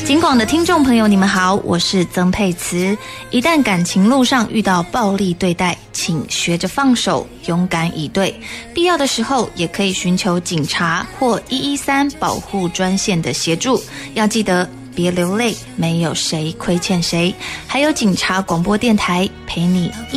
警广的听众朋友，你们好，我是曾佩慈。一旦感情路上遇到暴力对待，请学着放手，勇敢以对。必要的时候，也可以寻求警察或113保护专线的协助。要记得别流泪，没有谁亏欠谁。还有警察广播电台陪你